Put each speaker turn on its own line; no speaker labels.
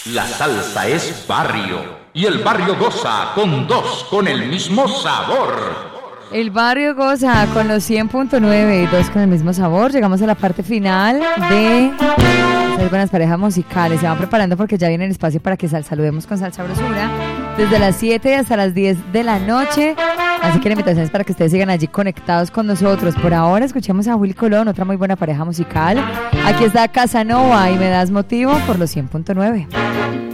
La salsa es barrio y el barrio goza con dos con el mismo sabor.
El barrio goza con los 100.9 y dos con el mismo sabor. Llegamos a la parte final de estas buenas parejas musicales. Se van preparando porque ya viene el espacio para que saludemos con Salsa Brosura desde las 7 hasta las 10 de la noche. Así que la invitación es para que ustedes sigan allí conectados con nosotros. Por ahora escuchemos a Willy Colón, otra muy buena pareja musical. Aquí está Casanova y Me das motivo por los 100.9.